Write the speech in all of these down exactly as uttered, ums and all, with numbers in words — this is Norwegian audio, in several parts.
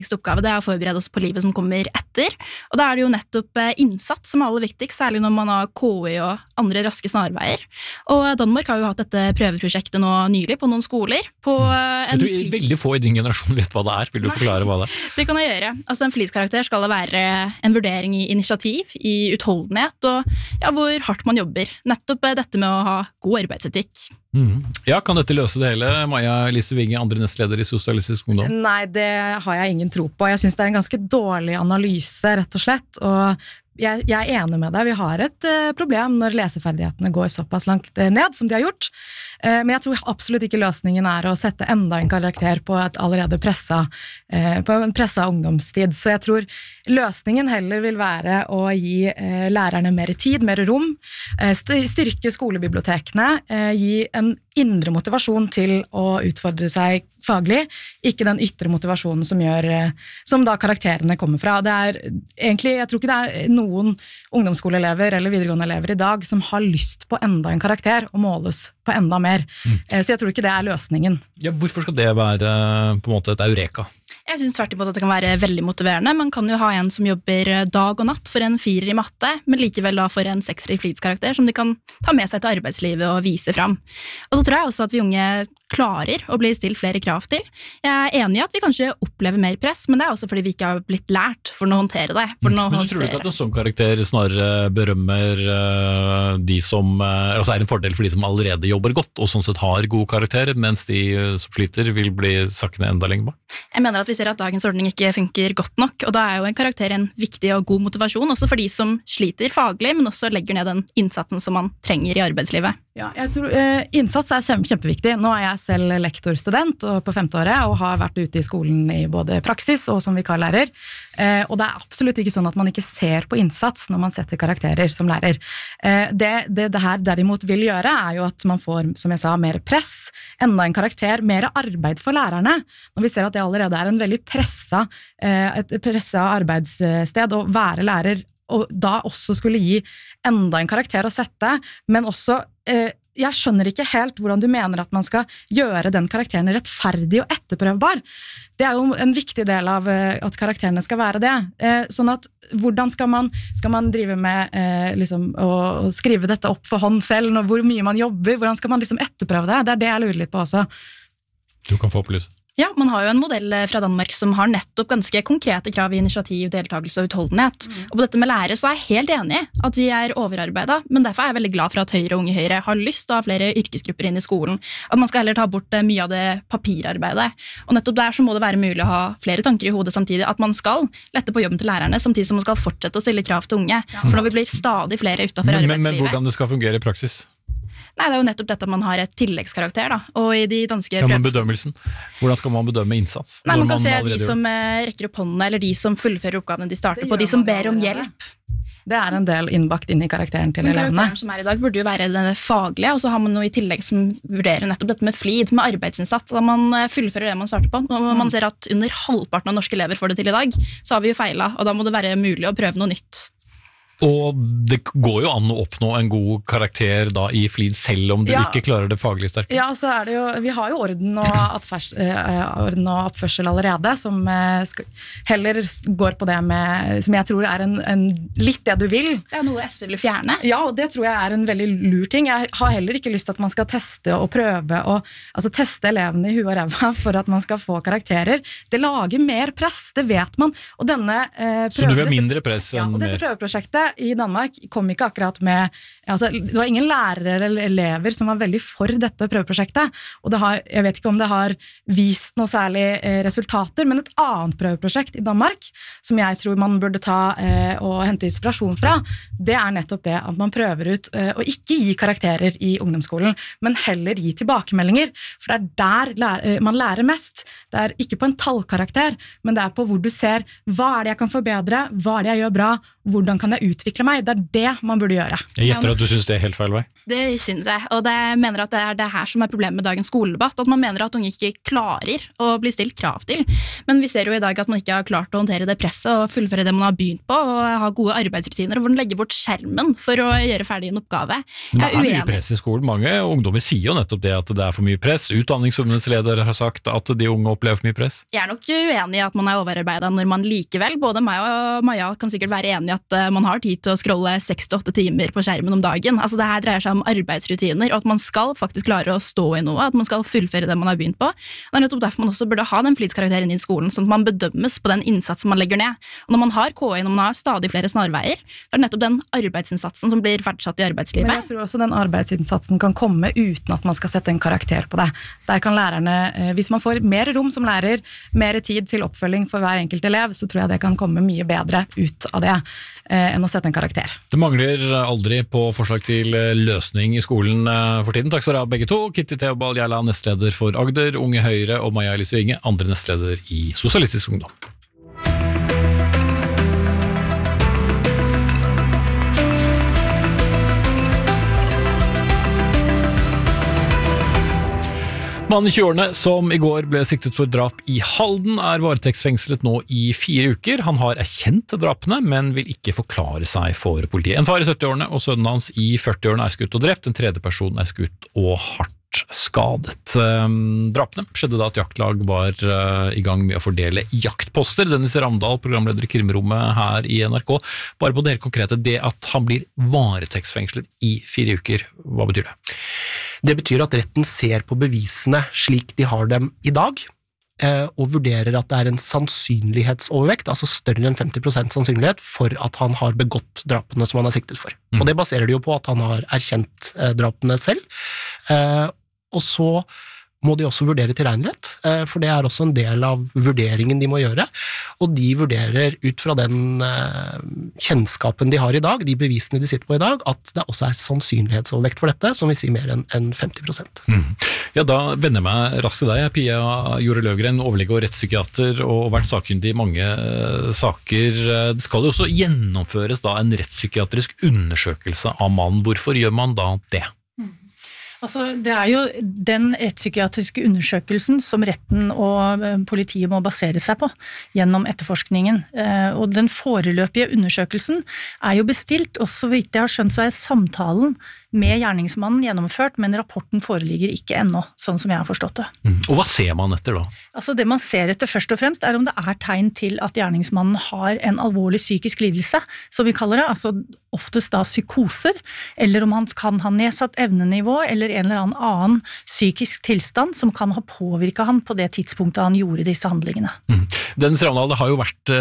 viktigste oppgave, det er å forberede oss på livet som kommer etter. Og da er det jo nettopp innsats som er aller viktigst, særlig når man har K I og andre raske snarveier. Og Danmark har jo hatt dette prøveprosjektet nå nylig på noen skoler. På en jeg tror veldig få i din generasjon vet hva det er. Vil du forklare hva det er? Det kan jeg gjøre. Altså En flitskarakter skal det være en vurdering i initiativ, i utholdenhet, og ja, hvor hardt man jobber. Nettopp dette med å ha god arbeidsetikk. Mm. Ja, kan dette løse det hele? Maja Lise Winge, andre nestleder i Sosialistisk Ungdom. Nei, det har jeg ingen tro på. Jeg synes det er en ganske dårlig analyse, rett og slett, og jeg, jeg er enig med deg. Vi har et uh, problem når leseferdighetene går såpass langt ned som de har gjort, uh, men jeg tror absolutt ikke løsningen er å sette enda en karakter på et allerede pressa, uh, på en pressa ungdomstid. Så jeg tror løsningen heller vil være å gi uh, lærerne mer tid, mer rom, uh, styrke skolebibliotekene, uh, gi en indre motivasjon til å utfordre seg faglig, ikke den ytre motivasjonen som gjør, som da karakterene kommer fra. Det er egentlig, jeg tror ikke det er noen ungdomsskoleelever eller videregående elever i dag som har lyst på enda en karakter og måles på enda mer. Mm. Så jeg tror ikke det er løsningen. Ja, hvorfor skal det være på en måte et eureka? Jeg synes tvert imot at det kan være veldig motiverende. Man kan jo ha en som jobber dag og natt for en firer i matte, men likevel da for en sekser i flitskarakter som de kan ta med seg til arbeidslivet og vise fram. Og så tror jeg også at vi unge klarer å bli stilt flere krav til. Jeg er enig i at vi kanskje opplever mer press, men det er også fordi vi ikke har blitt lært for å håndtere det. For å men du tror ikke at en sånn karakter snarere berømmer uh, de som, uh, altså er en fordel for de som allerede jobber godt, og sånn sett har god karakter, mens de uh, som sliter vil bli sakkende enda lenger bak? Jeg mener at vi ser at dagens ordning ikke funker godt nok, og da er jo en karakter en viktig og god motivasjon, også for de som sliter faglig, men også legger ned den innsatsen som man trenger i arbeidslivet. Ja, jeg tror, eh, innsats er kjempeviktig. Nå er jeg selv lektorstudent og på femte året, og har vært ute i skolen i både praksis og som vikarlærer, eh, og det er absolutt ikke sånn at man ikke ser på innsats når man setter karakterer som lærer. Eh, det, det, det her derimot vil gjøre er jo at man får, som jeg sa, mer press, enda en karakter, mer arbeid for lærerne. Når vi ser at det allerede er en veldig pressa, eh, et pressa arbeidssted å være lærer, og da også skulle gi enda en karakter å sette, men også, eh, jeg skjønner ikke helt hvordan du mener at man skal gjøre den karakteren rettferdig og etterprøvbar. Det er jo en viktig del av eh, at karakterene skal være det. Eh, sånn at, hvordan skal man, skal man drive med eh, liksom, å, å skrive dette opp for hånd selv, og hvor mye man jobber, hvordan skal man liksom etterprøve det? Det er det jeg lurer litt på også. Du kan få opplyse. Ja, man har jo en modell fra Danmark som har nettopp ganske konkrete krav i initiativ, deltakelse og utholdenhet. Mm. Og på dette med lære så er jeg helt enig i at vi er overarbeidet, men derfor er jeg veldig glad for at Høyre og Unge Høyre har lyst til å ha flere yrkesgrupper inn i skolen. At man skal heller ta bort mye av det papirarbeidet. Og nettopp der så må det være mulig å ha flere tanker i hodet samtidig, at man skal lette på jobben til lærerne, samtidig som man skal fortsette å stille krav til unge. Ja. For når vi blir stadig flere utenfor men, arbeidslivet. Men, men hvordan det skal fungere i praksis? Nei, det er jo nettopp dette at man har et tilleggskarakter da, og i de danske ja, men bedømmelsen. Hvordan skal man bedømme innsats? Nei, man kan man se de som gjør? rekker opp håndene, eller de som fullfører oppgavene de starter på, de som ber om hjelp. Det er en del innbakt inn i karakteren til men elevene. Karakteren som er i dag burde jo være den faglige, og så har man noe i tillegg som vurderer nettopp dette med flid, med arbeidsinnsats, da man fullfører det man starter på. Når man ser at under halvparten av norske elever får det til i dag, så har vi jo feilet, og da må det være mulig å prøve noe nytt. Og det går jo an å oppnå en god karakter da i flid, selv om du ja. ikke klarer det faglig sterkt. Ja, så er det jo, vi har jo orden og, atfers, orden og oppførsel allerede, som skal, heller går på det med, som jeg tror er en, en litt det du vil. Det er noe S V vil fjerne. Ja, og det tror jeg er en veldig lur ting. Jeg har heller ikke lyst til at man skal teste og prøve, og, altså teste elevene i huet og ræva for at man skal få karakterer. Det lager mer press, det vet man. Og denne eh, prøve, så du vil ha mindre press enn ja, og dette mer? Prøveprosjektet i Danmark kom ikke akkurat med, altså, det var ingen lærere eller elever som var veldig for dette prøveprosjektet, og det har, jeg vet ikke om det har vist noe særlig eh, resultater, men et annet prøveprosjekt i Danmark, som jeg tror man burde ta eh, og hente inspirasjon fra, det er nettopp det at man prøver ut eh, å ikke gi karakterer i ungdomsskolen, men heller gi tilbakemeldinger, for det er der lære, man lærer mest. Det er ikke på en tallkarakter, men det er på hvor du ser, hva er det jeg kan forbedre, hva er det jeg gjør bra, hvordan kan jeg utvikle meg. Det er det man burde gjøre. Jeg gjetter at du synes det er helt feil vei. Det synes jeg, og det jeg mener at det er det her som er problemet med dagens skoledebatt, at man mener at unge ikke klarer å bli stilt krav til. Men vi ser jo i dag at man ikke har klart å håndtere det presset og fullføre det man har begynt på, og ha gode arbeidsrutiner, og hvor den legger bort skjermen for å gjøre ferdig en oppgave. Jeg er uenig. Det er mye press i skolen. Mange ungdommer sier jo nettopp det at det er for mye press. Utdanningsforbundets leder har sagt at de unge opplever for mye press. Jeg er nok uenig i at man er overarbeidet når man likevel, både meg og Maja kan sikkert være enig i at man har tid til å scrolle seks til åtte timer på skjermen om dagen. Altså det her dreier seg om arbeidsrutiner, og at man skal faktisk klare å stå i noe, at man skal fullføre det man har begynt på. Det er nettopp derfor man også burde ha den flitskarakteren i skolen, sånn at man bedømmes på den innsatsen man legger ned. Og når man har K I, når man har stadig flere snarveier, det er nettopp den arbeidsinnsatsen som blir verdsatt i arbeidslivet. Men jeg tror også den arbeidsinnsatsen kan komme uten at man skal sette en karakter på det. Der kan lærerne, hvis man får mer rom som lærer, mer tid til oppfølging for hver enkelt elev, så tror jeg det kan komme mye bedre ut av det enn å sette en karakter. Det mangler aldri på forslag til løsning i skolen for tiden. Takk skal dere ha begge to. Kitty Theobald Gjerland, nestleder for Agder, Unge Høyre, og Maja Elise Winge, andre nestleder i Sosialistisk Ungdom. Mannen i tjueårene som i går ble siktet for drap i Halden er varetektsfengslet nå i fire uker. Han har erkjent drapene, men vil ikke forklare seg for politiet. En far i syttiårene og sønnen hans i førtiårene er skutt og drept. En tredje person er skutt og hardt skadet. Drapene skjedde da et jaktlag var i gang med å fordele jaktposter. Dennis Ramdal, programleder i Krimrommet her i N R K. Bare på det helt konkrete, det at han blir varetektsfengslet i fire uker, hva betyr det? Det betyr at retten ser på bevisene slik de har dem i dag, og vurderer at det er en sannsynlighetsovervekt, altså større enn femti prosent sannsynlighet for at han har begått drapene som han er siktet for. Mm. Og det baserer de jo på at han har erkjent drapene selv, og så må de også vurdere tilregnelighet, for det er også en del av vurderingen de må gjøre, og de vurderer ut fra den kjennskapen de har i dag, de bevisene de sitter på i dag, at det også er sannsynlighetsovervekt for dette, som vil si mer enn femti prosent. Mm. Ja, da vender jeg meg raskt til deg, Pia Jorde Løvgren, overlege og rettspsykiater, og vært sakkyndig i mange saker. Det skal jo også gjennomføres da en rettspsykiatrisk undersøkelse av mannen. Hvorfor gjør man da det? Altså, det er jo den rettspsykiatriske undersøkelsen som retten og politiet må basere seg på gjennom etterforskningen. Og den foreløpige undersøkelsen er jo bestilt, og så vidt jeg har skjønt så er samtalen med gjerningsmannen gjennomført, men rapporten foreligger ikke ennå, sånn som jeg har forstått det. Mm. Og hva ser man etter da? Altså det man ser etter først og fremst er om det er tegn til at gjerningsmannen har en alvorlig psykisk lidelse, som vi kaller det, altså oftest da psykoser, eller om han kan ha nedsatt evnenivå, eller en eller annen annen psykisk tilstand som kan ha påvirket han på det tidspunktet han gjorde disse handlingene. Mm. Dennis Ramdal, det har jo vært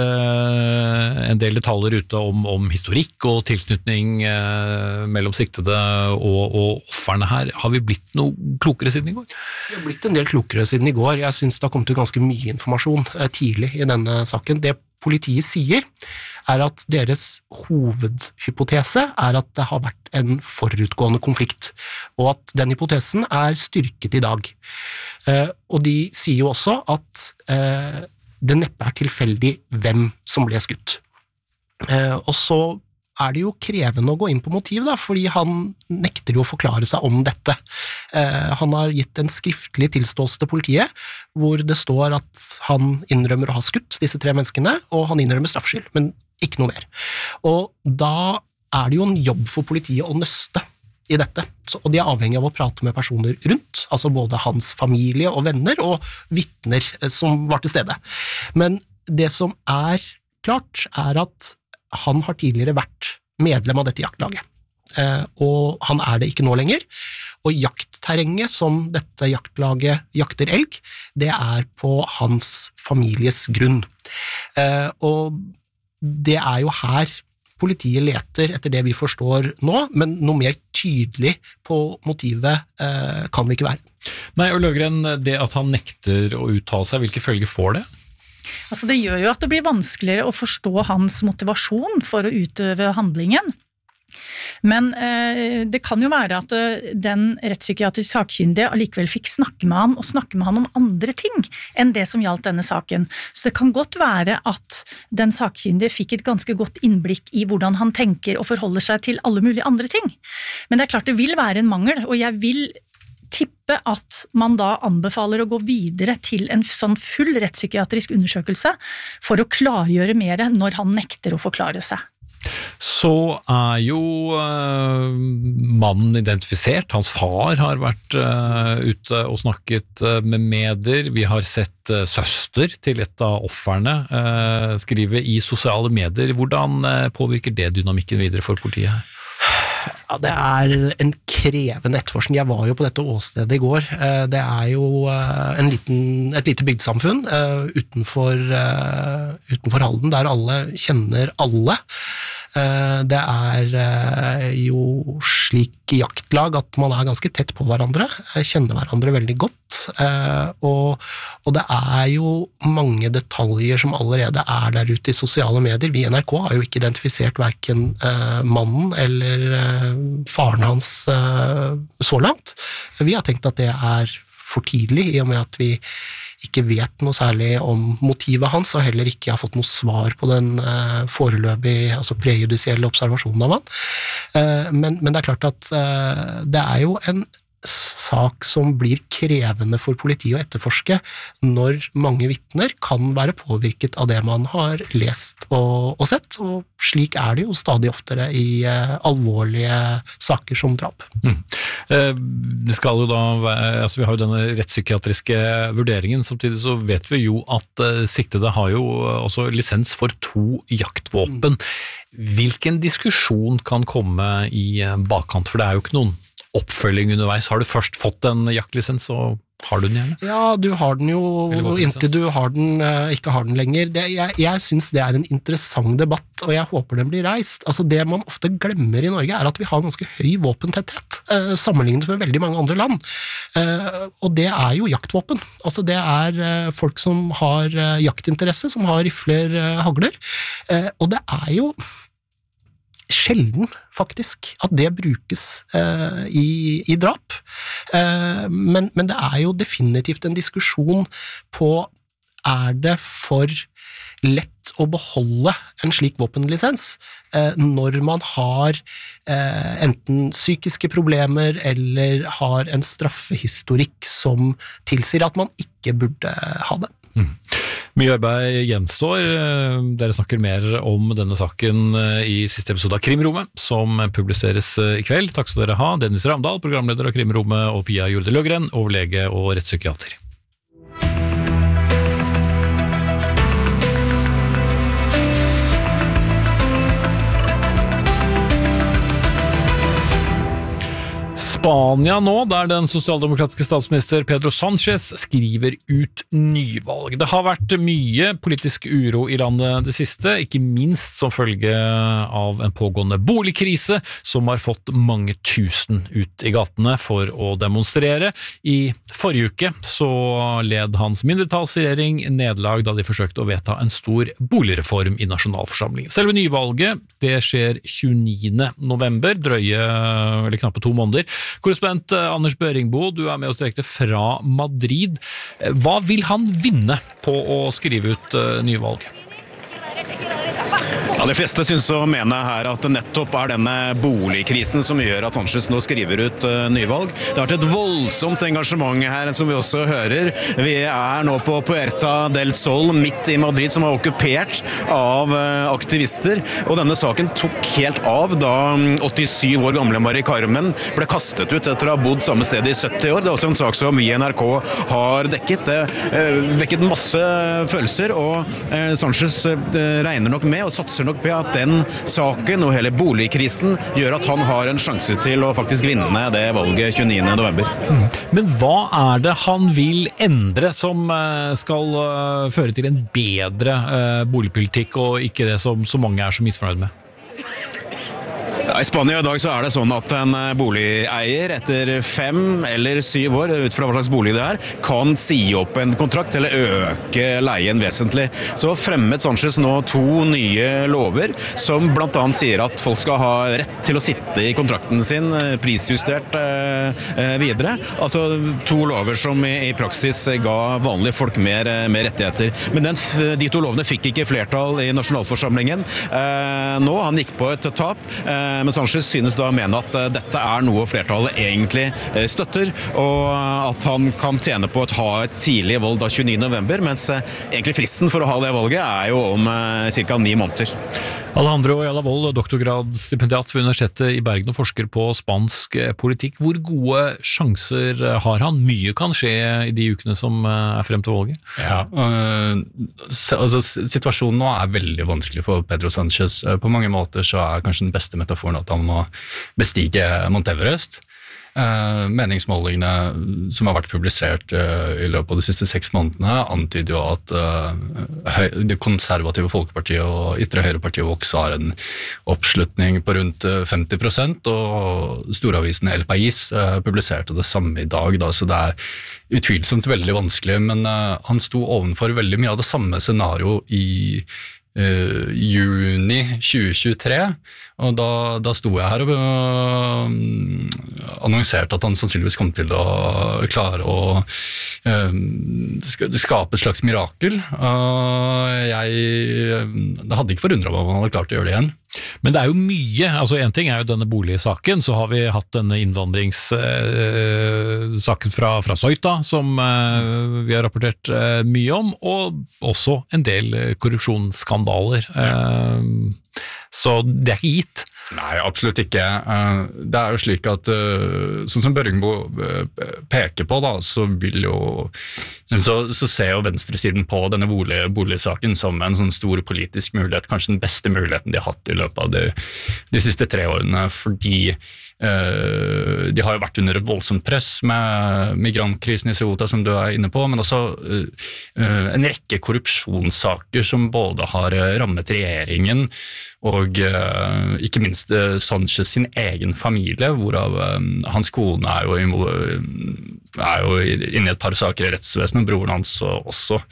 eh, en del detaljer ute om, om historikk og tilknytning eh, mellom siktede og, og offerne her. Har vi blitt noe klokere siden i går? Vi har blitt en del klokere siden i går. Jeg synes det har kommet ut ganske mye informasjon eh, tidlig i denne saken. Det politiet sier er at deres hovedhypotese er at det har vært en forutgående konflikt, og at den hypotesen er styrket i dag. Eh, og de sier jo også at eh, det neppe er tilfeldig hvem som ble skutt. Eh, og så er det jo krevende å gå inn på motiv, da, fordi han nekter jo å forklare seg om dette. Eh, han har gitt en skriftlig tilståelse til politiet, hvor det står at han innrømmer å ha skutt disse tre menneskene, og han innrømmer straffskyld, men ikke noe mer. Og da er det jo en jobb for politiet å nøste i dette, så, og de er avhengig av å prate med personer rundt, altså både hans familie og venner, og vitner som var til stede. Men det som er klart, er at han har tidligere vært medlem av dette jaktlaget, eh, og han er det ikke nå lenger, og jaktterrenget som dette jaktlaget jakter elg, det er på hans families grunn. Eh, og det er jo her politiet leter etter det vi forstår nå, men noe mer tydelig på motivet eh, kan det ikke være. Nei, og Løvgren, det at han nekter å uttale seg, hvilke følger får det? Altså det gjør jo at det blir vanskeligere å forstå hans motivasjon for å utøve handlingen. Men eh, det kan jo være at eh, den rettspsykiatrisk sakkyndige allikevel fikk snakke med han, og snakke med han om andre ting enn det som gjaldt denne saken. Så det kan godt være at den sakkyndige fikk et ganske godt innblikk i hvordan han tenker og forholder seg til alle mulige andre ting. Men det er klart det vil være en mangel, og jeg vil tippe at man da anbefaler å gå videre til en sånn full rettspsykiatrisk undersøkelse for å klargjøre mer når han nekter å forklare seg. Så er jo uh, mannen identifisert, hans far har vært uh, ute og snakket uh, med medier, vi har sett uh, søster til et av offerne uh, skrive i sosiale medier. Hvordan uh, påvirker det dynamikken videre for politiet her? Ja, det er en krevende etterforskning. Jeg var jo på dette åstedet i går. Det er jo en liten, et lite bygdesamfunn utenfor, utenfor Halden, der alle kjenner alle. Det er jo slik i jaktlag at man er ganske tett på hverandre, kjenner hverandre veldig godt, og, og det er jo mange detaljer som allerede er der ute i sosiale medier. Vi i N R K har jo ikke identifisert hverken mannen eller faren hans så langt. Vi har tenkt at det er for tidlig, i og med at vi ikke vet noe særlig om motivet hans, og heller ikke har fått noe svar på den uh, foreløpig, altså prejudisielle observasjonen av han. Uh, men, men det er klart at uh, det er jo en sak som blir krevende for politiet å etterforske når mange vitner kan være påvirket av det man har lest og, og sett, og slik er det jo stadig oftere i uh, alvorlige saker som drap. Mm. Eh, det skal jo da være, altså vi har jo denne rettspsykiatriske vurderingen, samtidig så vet vi jo at uh, siktede har jo også lisens for to jaktvåpen. Mm. Hvilken diskusjon kan komme i bakkant, for det er jo ikke noen oppfølging underveis. Har du først fått en jaktlisens, så har du den gjerne? Ja, du har den jo inntil du har den, ikke har den lenger. Det, jeg, jeg synes det er en interessant debatt, og jeg håper den blir reist. Altså det man ofte glemmer i Norge er at vi har ganske høy våpentetthet, eh, sammenlignet med veldig mange andre land. Eh, og det er jo jaktvåpen. Altså det er eh, folk som har eh, jaktinteresse, som har rifler, eh, hagler. Eh, og det er jo sjelden, faktisk, at det brukes eh, i, i drap. Eh, men, men det er jo definitivt en diskusjon på, er det for lett å beholde en slik våpenlisens eh, når man har eh, enten psykiske problemer eller har en straffehistorikk som tilsier at man ikke burde ha det. Mm. Mye arbeid gjenstår. Dere snakker mer om denne saken i siste episode av Krimrommet, som publiseres i kveld. Takk skal dere ha, Dennis Ramdal, programleder av Krimrommet, og Pia Jorde Løgren, overlege og rettspsykiater. Spania nå, der den sosialdemokratiske statsminister Pedro Sánchez skriver ut nyvalg. Det har vært mye politisk uro i landet det siste, ikke minst som følge av en pågående boligkrise som har fått mange tusen ut i gatene for å demonstrere. I forrige uke så led hans mindretallsregjering nederlag da de forsøkte å vedta en stor boligreform i nasjonalforsamlingen. Selve nyvalget, det skjer tjueniende november, drøye eller knappe to måneder. Korrespondent Anders Børingbo, du er med oss direkte fra Madrid. Hva vil han vinne på å skrive ut nyvalg? Ja, De fleste synes å mene her at det nettopp er denne boligkrisen som gjør at Sánchez nå skriver ut uh, nyvalg. Det har vært et voldsomt engasjement her, som vi også hører. Vi er nå på Puerta del Sol, midt i Madrid, som er okkupert av uh, aktivister. Og denne saken tok helt av da åttisyv år gamle Mari Carmen ble kastet ut etter å ha bodd samme sted i sytti år. Det er også en sak som vi i N R K har dekket. Det uh, vekket masse følelser, og uh, Sánchez uh, regner nok med og satser nok på at den saken og hele boligkrisen gjør at han har en sjanse til å faktisk vinne det valget tjueniende november. Mm. Men hva er det han vil endre som skal føre til en bedre boligpolitikk, og ikke det som så mange er så misfornøyd med? Ja, I Spania I dag så er det sånn at en boligeier etter fem eller syv år, ut fra hva slags bolig det er, kan si opp en kontrakt eller øke leien vesentlig. Så fremmet Sánchez nå to nye lover som blant annet sier at folk skal ha rett til å sitte i kontrakten sin, prisjustert eh, videre. Altså to lover som i, i praksis ga vanlige folk mer, mer rettigheter. Men den, de to lovene fikk ikke flertall i nasjonalforsamlingen. Eh, nå han gikk på et tap, eh, men Sánchez synes da å mene at dette er noe flertallet egentlig støtter, og at han kan tjene på å ha et tidlig valg da tjueni november, mens egentlig fristen for å ha det valget er jo om ca. ni måneder. Alejandro Ayala Wold, doktorgradsstipendiat ved Universitetet I Bergen og forsker på spansk politikk. Hvor gode sjanser har han? Mye kan skje I de ukene som er frem til valget. Ja, øh, altså, situasjonen nå er veldig vanskelig for Pedro Sánchez. På mange måter så er kanskje den beste metaforen at han må bestige Mount Everest. Uh, meningsmålingene som har vært publisert uh, I løpet av de siste seks månedene antyder jo at uh, det konservative folkepartiet og ytre høyrepartiet også har en oppslutning på rundt femti prosent, og storavisen El País uh, publiserte det samme I dag, da, så det er utvilsomt veldig vanskelig, men uh, han sto ovenfor veldig mye av det samme scenario I Uh, juni tjue tjuetre, og da, da sto jeg her og uh, annonserte at han sannsynligvis kom til å klare å uh, skape et slags mirakel. Uh, jeg det hadde ikke forundret meg om han hadde klart å gjøre det igjen. Men det er jo mye, altså en ting er jo denne boligsaken, så har vi hatt denne innvandringssaken fra, fra Ceuta, som uh, vi har rapportert uh, mye om, og også en del korrupsjonsskandaler. Uh, så det er ikke gitt. Nei, absolutt ikke. Det er jo slik at, sånn som Børgmo peker på, da, så vil jo så, så ser jo venstresiden på denne bolig, boligsaken som en sånn stor politisk mulighet, kanskje den beste muligheten de har hatt I løpet av de, de siste tre årene, fordi Uh, de har jo vært under et voldsomt press med migrantkrisen I Ceuta som du er inne på, men også uh, uh, en rekke korrupsjonssaker som både har rammet regjeringen og uh, ikke minst uh, Sánchez sin egen familie, hvorav uh, hans kone er jo, er jo inne I et par saker I rettsvesenet, og broren hans også.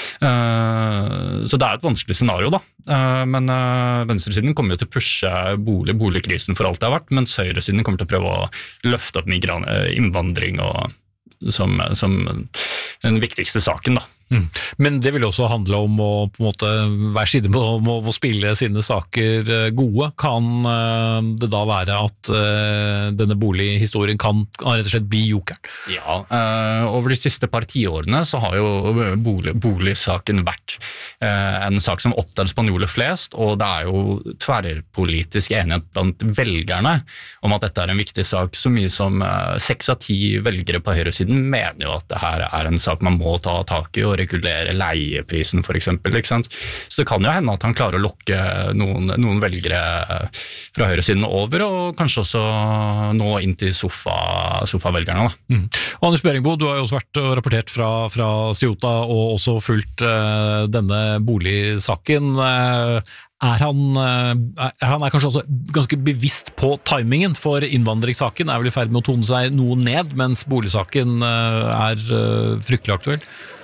Uh, så det er et vanskelig scenario da, uh, men uh, venstresiden kommer jo til å pushe bolig, boligkrisen for alt det har vært, mens høyresiden kommer til å prøve å løfte opp migran, innvandring og, som, som den viktigste saken da. Mm. Men det vil også handle om å på en måte hver side må, må, må spille sine saker gode. Kan uh, det da være at uh, denne bolighistorien kan, kan rett og slett bli jokeren? Ja, uh, over de siste par tiårene så har jo bolig, boligsaken vært uh, en sak som opptar spanjoler flest, og det er jo tverrpolitisk enighet blant velgerne om at dette er en viktig sak. Så mye som uh, seks av ti velgere på høyresiden mener jo at det her er en sak man må ta tak I og regulere leieprisen for eksempel, ikke sant? Så det kan jo hende at han klarer å lokke noen, noen velgere fra høyresiden over, og kanskje også nå inn til sofa, sofavelgerne. Da. Mm. Anders Beringsbo, du har jo også vært og rapportert fra, fra Ceuta og også fulgt uh, denne boligsaken. Uh, Er han, er han er kanskje også ganske bevisst på timingen, for innvandringssaken er vel I ferd med å tone seg noe ned, mens boligsaken er fryktelig aktuell?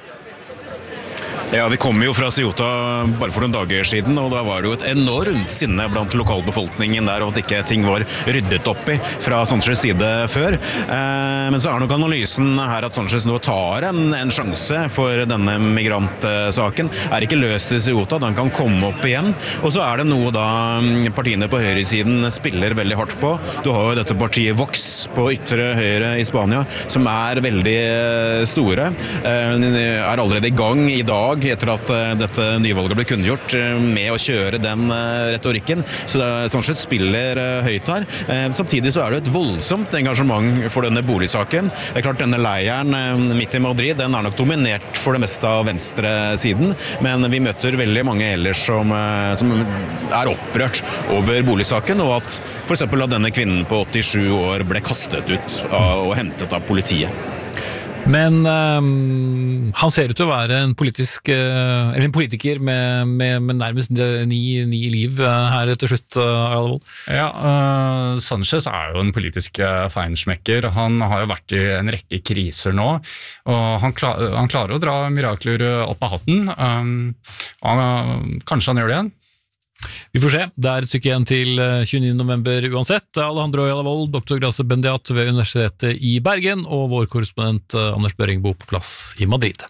Ja, vi kom jo fra Ceuta bare for noen dager siden, og da var det jo et enormt sinne blant lokalbefolkningen der, og at ikke ting var ryddet opp I fra Sánchez side før. Eh, men så er nok analysen her at Sánchez nå tar en, en sjanse for denne migrantsaken. Er ikke løst I Ceuta, den kan komme opp igjen. Og så er det noe da partiene på høyresiden spiller veldig hardt på. Du har jo dette partiet Vox på ytre høyre I Spania, som er veldig store. Eh, er allerede I gang I dag, etter at dette nyvalget ble kunngjort, med å kjøre den retorikken. Så Sánchez spiller høyt her. Samtidig så er det et voldsomt engasjement for denne boligsaken. Det er klart denne leiren midt I Madrid, den er nok dominert for det meste av venstresiden, men vi møter veldig mange ellers som, som er opprørt over boligsaken, og at for eksempel at denne kvinnen på åttisju år ble kastet ut og hentet av politiet. Men um, han ser ut til å være en politisk uh, eller en politiker med, med, med nærmest ni, ni liv uh, her til slutt, uh, Ayala Wold. Ja, uh, Sanchez er jo en politisk uh, feinschmecker. Han har jo vært i en rekke kriser nå, og han, klar, han klarer å dra mirakler opp av hatten. Um, og han, kanskje han gjør det igjen? Vi får se. Det er et stykke igjen til tjueni november uansett. Alejandro Ayala Wold, doktor Grace Bendiat ved Universitetet i Bergen, og vår korrespondent Anders Børingbo på plass i Madrid.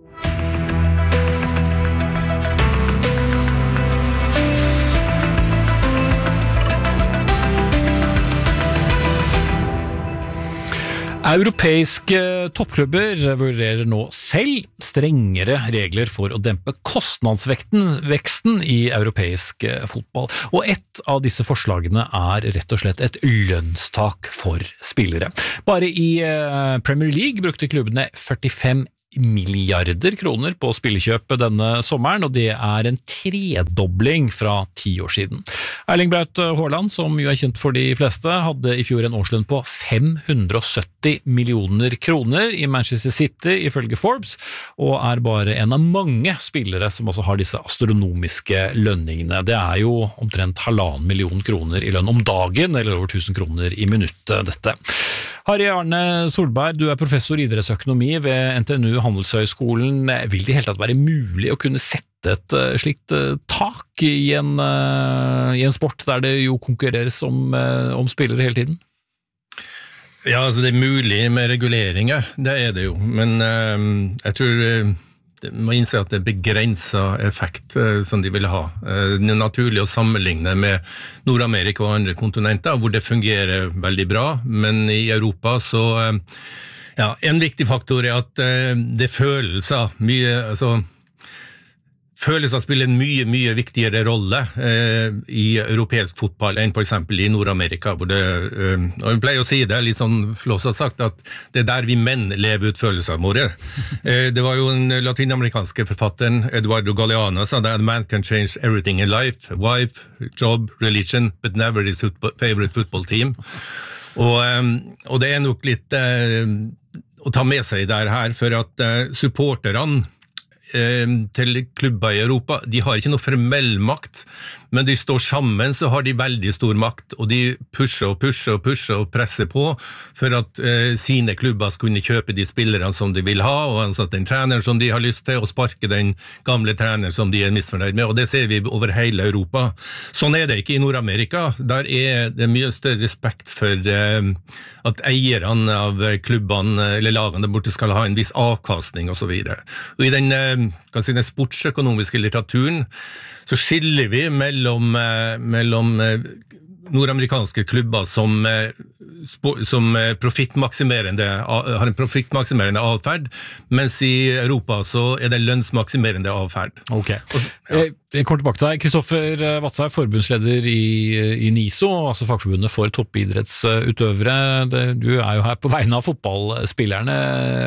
Europeiske toppklubber vurderer nå selv strengere regler for å dempe kostnadsveksten i europeisk fotball. Og ett av disse forslagene er rett og slett et lønnstak for spillere. Bare i Premier League brukte klubbene førtifem milliarder kroner på spillekjøp denne sommeren, og det er en tredobling fra ti år siden. Erling Braut Haaland, som jo er kjent for de fleste, hadde i fjor en årslønn på fem hundre og sytti millioner kroner i Manchester City, ifølge Forbes, og er bare en av mange spillere som også har disse astronomiske lønningene. Det er jo omtrent halvannen million kroner i lønn om dagen, eller over tusen kroner i minuttet, dette. Harry Arne Solberg, du er professor i idrettsøkonomi ved N T N U Handelshøyskolen. Vil det i hele tatt være mulig å kunne sette et slikt tak i en, i en sport der det jo konkurreres om, om spillere hele tiden? Ja, altså det er mulig med reguleringer, det er det jo, men uh, jeg tror uh, man må innse at det er begrenset effekt uh, som de vil ha. Uh, det er naturlig å sammenligne med Nord-Amerika og andre kontinenter, hvor det fungerer veldig bra, men i Europa så uh, ja, en viktig faktor er at uh, det følelser mye, altså Følelser spiller en mye, mye viktigere rolle eh, i europeisk fotball enn for eksempel i Nord-Amerika, hvor det, eh, og jeg pleier å si det, litt sånn flåsett sagt, at det er der vi menn lever ut følelsene våre. Eh, det var jo den latinamerikanske forfatteren Eduardo Galeano sa at man can change everything in life, wife, job, religion, but never his favorite football team. Og, eh, og det er nok litt eh, å ta med seg der her, for at eh, supporterne til klubber i Europa, de har ikke noe formell makt, men de står sammen, så har de veldig stor makt, og de pusher og pusher og pusher og presser på for at eh, sine klubber skal kunne kjøpe de spillerne som de vil ha, og ansette den treneren som de har lyst til, og sparke den gamle treneren som de er misfornøyd med, og det ser vi over hele Europa. Sånn er det ikke i Nord-Amerika. Der er det mye større respekt for eh, at eierne av klubbene eller lagene der borte skal ha en viss avkastning og så videre. Og i den eh, kan si den sportsøkonomiske litteraturen så skiller vi mellom, mellom nordamerikanske klubber som, som profittmaksimerende, har en profittmaksimerende avferd, mens i Europa så er det lønnsmaksimerende avferd. Ok. Ja. Jeg kommer tilbake til deg. Kristoffer Vatsa er forbundsleder i, i NISO, altså fagforbundet for toppidrettsutøvere. Du er jo her på vegne av fotballspillerne.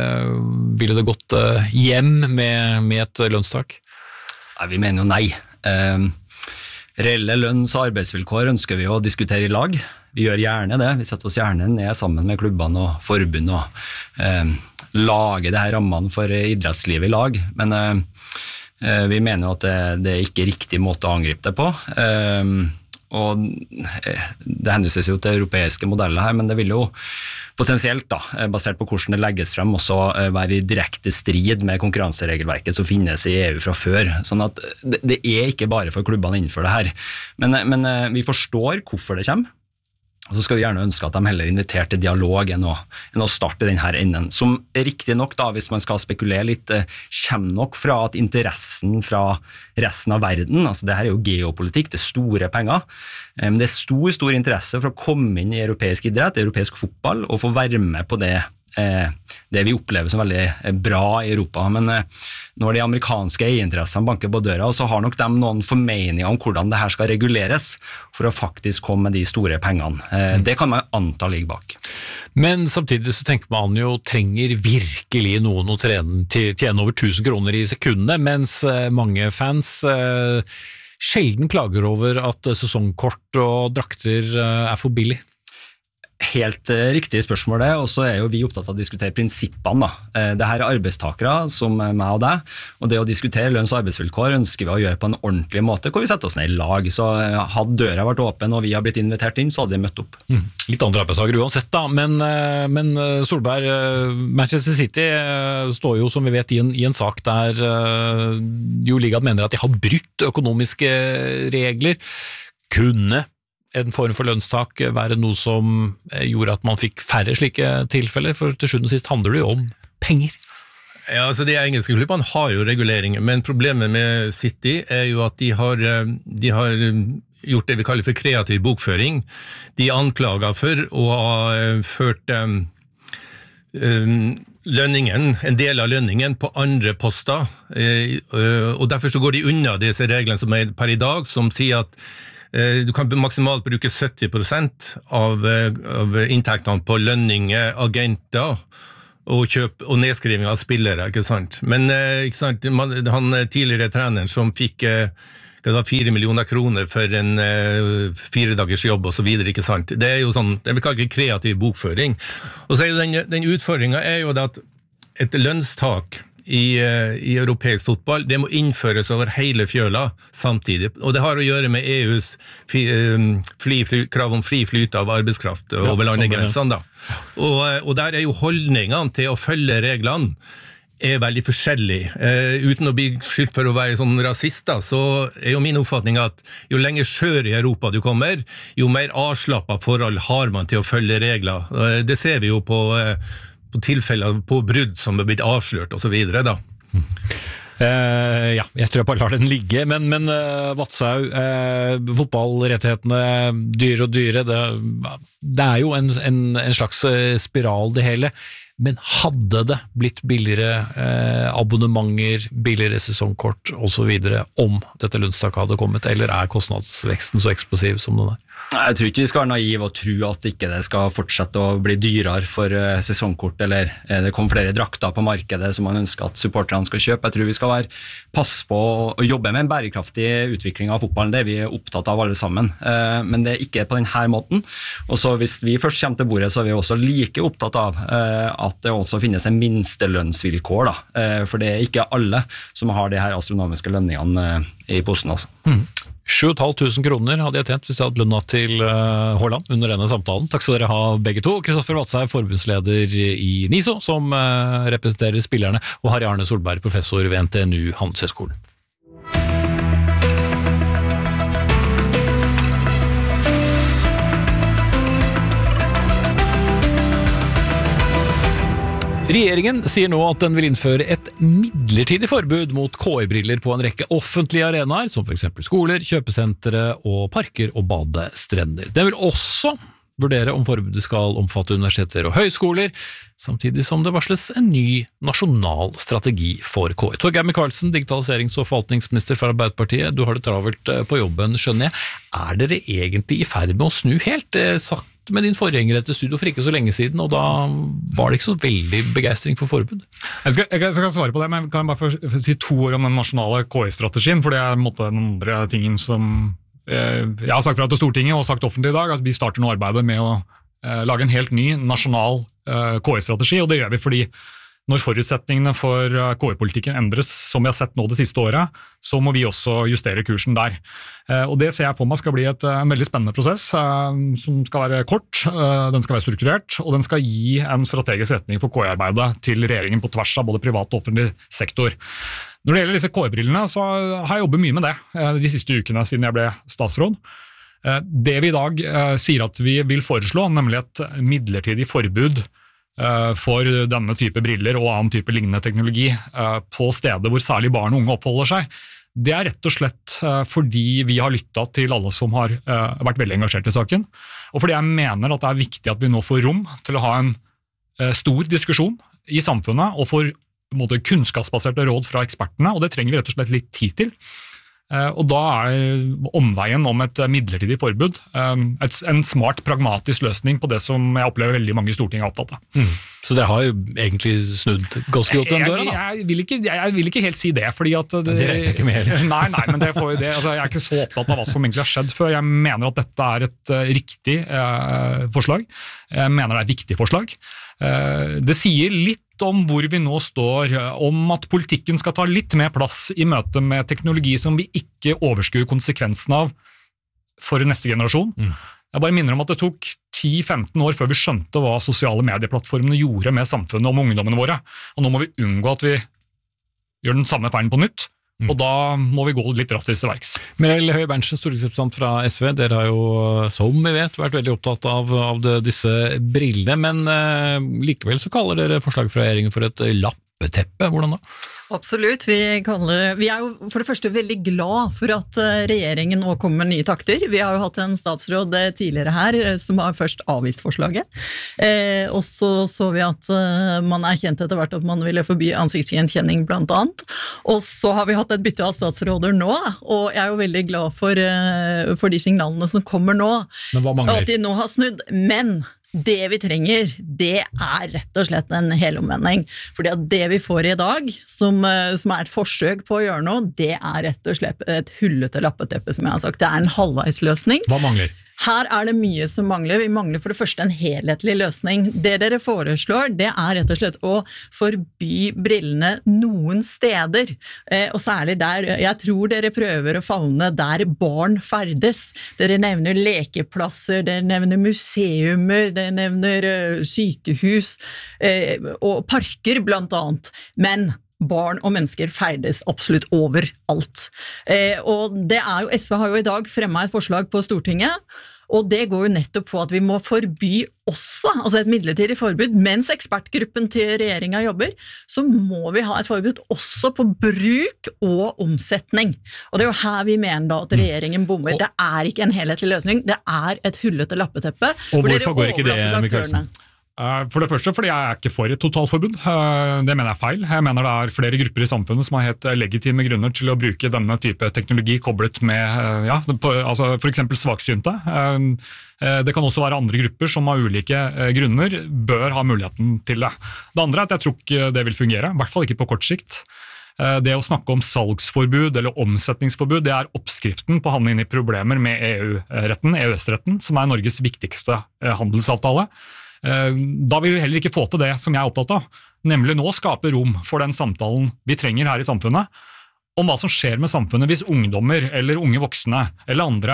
Ville det gått hjem med, med et lønnstak? Nei, vi mener jo nei. Eh, reelle lønns- og arbeidsvilkår ønsker vi å diskutere i lag. Vi gjør gjerne det. Vi setter oss gjerne ned sammen med klubbene og forbund og eh, lager det her rammene for idrettslivet i lag. Men eh, vi mener at det, det er ikke riktig måte å angripe det på. Eh, og det henvises jo til europeiske modeller her, men det vil jo potensielt da, basert på hvordan det legges frem, også være i direkte strid med konkurranseregelverket som finnes i E U fra før. Sånn at det er ikke bare for klubbene å innføre det her. Men, men vi forstår hvorfor det kommer, og så skal vi gjerne ønske at de heller inviterer til dialog enn å, enn å starte den her enden. Som riktig nok da, hvis man skal spekulere litt, kommer nok fra at interessen fra resten av verden, altså det her er jo geopolitikk, det er store penger, men det er stor, stor interesse for å komme inn i europeisk idrett, europeisk fotball, og få være med på det, det vi opplever som veldig bra i Europa. Men når de amerikanske eierinteressene banker på døra, så har nok de noen formeninger om hvordan det her skal reguleres for å faktisk komme med de store pengene. Det kan man anta ligge bak. Men samtidig så tenker man jo, trenger virkelig noen å trene, tjene over tusen kroner i sekundene, mens mange fans sjelden klager over at sesongkort og drakter er for billig. helt riktig spørsmål det, og så er jo vi opptatt av å diskutere prinsippene. Da. Det her er arbeidstakere som meg og deg, og det å diskutere lønns- og arbeidsvilkår ønsker vi å gjøre på en ordentlig måte, hvor vi setter oss ned i lag. Så hadde døra vært åpen og vi har blitt invitert inn, så hadde vi møtt opp. Mm. Litt andre arbeidsdager uansett da, men, men Solberg, Manchester City står jo som vi vet i en, i en sak der jo ligaen mener at de har brutt økonomiske regler. Kunne en form for lønnstak være noe som gjorde at man fikk færre slike tilfeller, for til sjuende og sist handler det jo om penger. Ja, altså de engelske klubbene har jo reguleringer, men problemet med City er jo at de har, de har gjort det vi kaller for kreativ bokføring. De er anklaget for å ha ført um, um, lønningen, en del av lønningen på andre poster, uh, og derfor så går de unna disse reglene som er per i dag, som sier at du kan maksimalt bruke sytti prosent av, av inntektene på lønninger, agenter og kjøp og nedskriving av spillere, ikke sant? Men ikke sant, man, han tidligere treneren som fikk fire millioner kroner for en fire dagers jobb og så videre, ikke sant? Det er jo sånn, det vil kalle kreativ bokføring. Og så er jo den, den utfordringen er jo det at et lønnstak I, i europeisk fotball, det må innføres over hele fjøla samtidig, og det har å gjøre med EUs fri, fri, fly, krav om fri flyt av arbeidskraft ja, over landegrensene da. Og, og der er jo holdningene til å følge reglene er veldig forskjellig. Uh, uten å bli skyldt for å være sånn rasist da, så er jo min oppfatning at jo lenger sør i Europa du kommer, jo mer avslappet forhold har man til å følge regler. Uh, det ser vi jo på uh, på tilfeller på brudd som er blitt avslørt og så videre da. Mm. Uh, ja, jeg tror jeg bare lar den ligge, men, men uh, Vadsau, uh, fotballrettighetene dyre og dyre, det, det er jo en, en, en slags spiral det hele, men hadde det blitt billigere uh, abonnementer, billigere sesongkort og så videre om dette lønnstaket hadde kommet, eller er kostnadsveksten så eksplosiv som den er? Jeg tror ikke vi skal være naiv og tro at ikke det skal fortsette å bli dyrere for uh, sesongkort, eller uh, det kom flere drakter på markedet som man ønsker at supporterne skal kjøpe. Jeg tror vi skal være pass på å jobbe med en bærekraftig utvikling av fotballen, det er vi opptatt av alle sammen, uh, men det er ikke på denne måten. Og så hvis vi først kommer til bordet, så er vi også like opptatt av uh, at det også finnes en minstelønnsvilkår, da. Uh, for det er ikke alle som har de her astronomiske lønningene uh, i posten, altså. Mm. sju og et halvt tusen kroner hadde jeg tjent hvis jeg hadde lønna til Haaland under denne samtalen. Takk skal dere ha begge to. Kristoffer Vadsau, forbundsleder i NISO, som representerer spillerne, og Harry Arne Solberg, professor ved N T N U Handelshøyskolen. Regjeringen sier nå at den vil innføre et midlertidig forbud mot K I-briller på en rekke offentlige arenaer, som for eksempel skoler, kjøpesentre og parker og badestrender. Den vil også vurdere om forbudet skal omfatte universiteter og høyskoler, samtidig som det varsles en ny nasjonal strategi for K I. Torgeir Micaelsen, digitaliserings- og forvaltningsminister for Arbeiderpartiet, du har det travelt på jobben, skjønner jeg. Er dere egentlig i ferd med å snu helt? Sagt med din forgjenger etter studio for ikke så lenge siden, og da var det ikke så veldig begeistring for forbud. Jeg skal, jeg skal svare på det, men jeg kan bare for, si to ord om den nasjonale K I-strategien, for det er en måte, den andre tingen som eh, jeg har sagt fra til Stortinget og sagt offentlig i dag, at vi starter nå arbeidet med å eh, lage en helt ny nasjonal eh, K I-strategi, og det gjør vi fordi når forutsetningene for K I-politikken endres, som vi har sett nå det siste året, så må vi også justere kursen der. Og det ser jeg for meg skal bli et, en veldig spennende prosess, som skal være kort, den skal være strukturert, og den skal gi en strategisk retning for K I-arbeidet til regjeringen på tvers av både privat og offentlig sektor. Når det gjelder disse K I-brillene, så har jeg jobbet mye med det de siste ukene siden jeg ble statsråd. Det vi i dag sier at vi vil foreslå, nemlig et midlertidig forbud for denne type briller og annen type lignende teknologi på steder hvor særlig barn og unge oppholder seg, det er rett og slett fordi vi har lyttet til alle som har vært veldig engasjert i saken, og fordi jeg mener at det er viktig at vi nå får rom til å ha en stor diskusjon i samfunnet og får kunnskapsbaserte råd fra ekspertene, og det trenger vi rett og slett litt tid til. Og da er omveien om et midlertidig forbud et, en smart, pragmatisk løsning på det som jeg opplever veldig mange i Stortinget er opptatt av. Mm. Så dere har jo egentlig snudd ganske godt den døra, da? Jeg, jeg, vil ikke, jeg vil ikke helt si det, fordi at... Det, det vet jeg ikke med heller. Nei, nei, men det får, det, altså, jeg er ikke så opptatt av hva som egentlig har skjedd før. Jeg mener at dette er et uh, riktig uh, forslag. Jeg mener det er et viktig forslag. Uh, det sier litt om hvor vi nå står, om at politikken skal ta litt mer plass i møte med teknologi som vi ikke overskuer konsekvensen av for neste generasjon. Mm. Jeg bare minner om at det tok ti til femten år før vi skjønte hva sosiale medieplattformene gjorde med samfunnet og med ungdommene våre. Og nå må vi unngå at vi gjør den samme feilen på nytt, mm. og da må vi gå litt drastisk til verks. Merel Høie-Berntsen, stortingsrepresentant fra S V, dere har jo, som vi vet, vært veldig opptatt av, av det, disse brillene, men eh, likevel så kaller dere forslaget fra regjeringen for et lappeteppe. Hvordan da? Absolutt, vi, kaller, vi er jo for det første veldig glad for at regjeringen nå kommer med nye takter. Vi har jo hatt en statsråd tidligere her som har først avvist forslaget, eh, og så så vi at uh, man erkjente etter hvert at man ville forby ansiktsgjenkjenning blant annet, og så har vi hatt et bytte av statsråder nå, og jeg er jo veldig glad for, uh, for de signalene som kommer nå, men hva mangler? at de nå har snudd, men det vi trenger, det er rett og slett en helomvending. Fordi at det vi får i dag, som, som er et forsøk på å gjøre noe, det er rett og slett et hullete lappeteppe, som jeg har sagt. Det er en halvveisløsning. Hva mangler? Her er det mye som mangler. Vi mangler for det første en helhetlig løsning. Det dere foreslår, det er rett og slett å forby brillene noen steder. Eh, og særlig der, jeg tror dere prøver å favne der barn ferdes. Dere nevner lekeplasser, dere nevner museumer, dere nevner uh, sykehus eh, og parker blant annet. Men barn og mennesker ferdes absolutt overalt. Eh, og det er jo, S V har jo i dag fremmet et forslag på Stortinget, og det går jo nettopp på at vi må forby også, altså et midlertidig forbud, mens ekspertgruppen til regjeringen jobber, så må vi ha et forbud også på bruk og omsetning. Og det er jo her vi mener da at regjeringen bommer. Det er ikke en helhetlig løsning, det er et hullete lappeteppe. Og hvorfor går ikke det, Mikkelsen? For det første, fordi jeg er ikke for et totalforbud. Det mener jeg er feil. Jeg mener det er flere grupper i samfunnet som har helt legitime grunner til å bruke denne type teknologi koblet med, ja, altså for eksempel svaksynte. Det kan også være andre grupper som av ulike grunner bør ha muligheten til det. Det andre er at jeg tror ikke det vil fungere, i hvert fall ikke på kort sikt. Det å snakke om salgsforbud eller omsetningsforbud, det er oppskriften på å havne inn i problemer med E U-retten, E Ø S-retten, som er Norges viktigste handelsavtale. Da vil vi heller ikke få til det som jeg er opptatt av, nemlig nå skape rom for den samtalen vi trenger her i samfunnet, om hva som skjer med samfunnet hvis ungdommer eller unge voksne eller andre,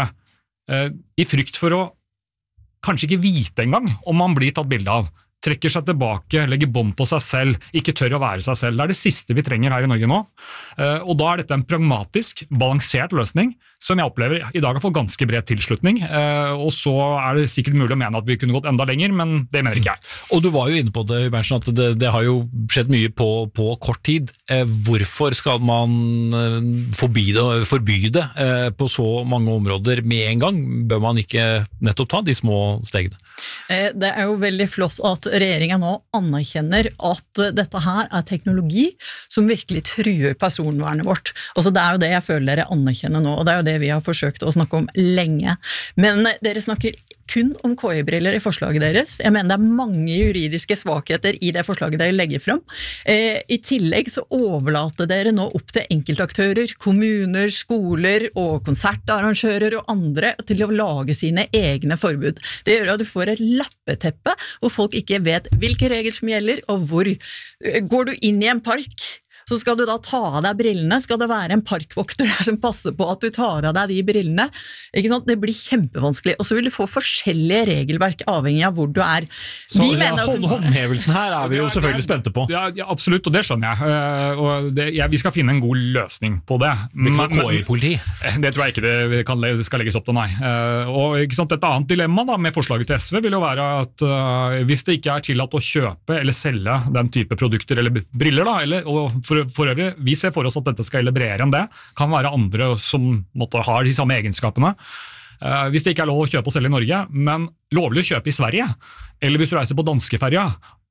i frykt for å kanskje ikke vite engang om man blir tatt bilde av, trekker seg tilbake, legger bånd på seg selv, ikke tør å være seg selv. Det er det siste vi trenger her i Norge nå. Og da er dette en pragmatisk, balansert løsning, som jeg opplever i dag har fått ganske bred tilslutning. Og så er det sikkert mulig å mene at vi kunne gått enda lenger, men det mener ikke jeg. Og du var jo inne på det, Berntsen, at det, det har jo skjedd mye på, på kort tid. Hvorfor skal man forby det, forby det på så mange områder med en gang? Bør man ikke nettopp ta de små stegene? Det er jo veldig flott at regjeringen nå anerkjenner at dette her er teknologi som virkelig truer personvernet vårt. Altså det er jo det jeg føler dere anerkjenner nå, og det er jo det vi har forsøkt å snakke om lenge. Men dere snakker kun om K I-briller i forslaget deres. Jeg mener det er mange juridiske svakheter i det forslaget dere legger frem. Eh, I tillegg så overlater dere nå opp til enkeltaktører, kommuner, skoler og konsertarrangører og andre til å lage sine egne forbud. Det gjør at du får et lappeteppe hvor folk ikke vet hvilke regler som gjelder og hvor. Går du inn i en park, så skal du da ta av deg brillene, skal det være en parkvokter der som passer på at du tar av deg de brillene, ikke sant? Det blir kjempevanskelig, og så vil du få forskjellige regelverk avhengig av hvor du er. Så ja, hånd, håndhevelsen her er vi jo selvfølgelig spente på. Ja, ja absolutt, og det skjønner jeg, uh, og det, ja, vi skal finne en god løsning på det. Det er K I-politi? Det tror jeg ikke det, kan, det skal legges opp til, nei. Uh, og ikke sant, et annet dilemma da, med forslaget til S V vil jo være at uh, hvis det ikke er tillatt å kjøpe eller selge den type produkter eller briller, da, eller, og for For, for øvrig, vi ser for oss at dette skal gjelde bredere enn det. Kan være andre som måtte ha de samme egenskapene. Uh, hvis det ikke er lov å kjøpe og selge i Norge, men lovlig å kjøpe i Sverige, eller hvis du reiser på danskeferja,